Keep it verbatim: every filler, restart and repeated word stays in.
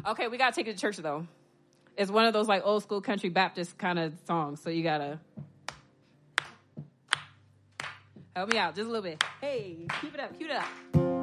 Okay, we got to take it to church, though. It's one of those, like, old school country Baptist kind of songs, so you got to help me out just a little bit. Hey, keep it up, keep it up.